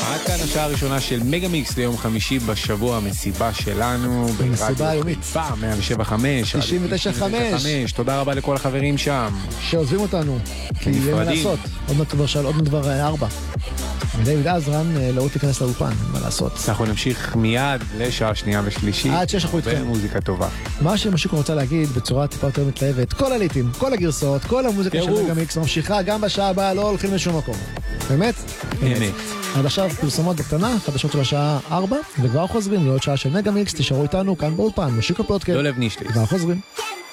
עד כאן השעה הראשונה של מגה מיקס ליום חמישי בשבוע, המסיבה שלנו מסיבה יומית 107.5 99.5. תודה רבה לכל החברים שם שעוזבים אותנו כי אין מה לעשות, עוד מעט כבר 4 ודייוויד עזרן לא רוצה להיכנס לאולפן, מה לעשות. אנחנו נמשיך מיד לשעה שנייה ושלישית עד 6 אנחנו איתכם במוזיקה טובה. מה שמשיקו רוצה להגיד בצורה טיפה יותר מתלהבת, כל הליטים, כל הגרסאות, כל המוזיקה של מגה מיקס ממשיכה גם בשעה הבאה, לא הולכים לשום מקום. באמת? אמת. עד עכשיו פרסומות בקטנה, חדשות של השעה 4 וכבר חוזרים לעוד שעה של מגה מיקס, תשארו איתנו כאן באולפן, משיקו פודקאסט. לא לב נשתיס. כבר חוזרים.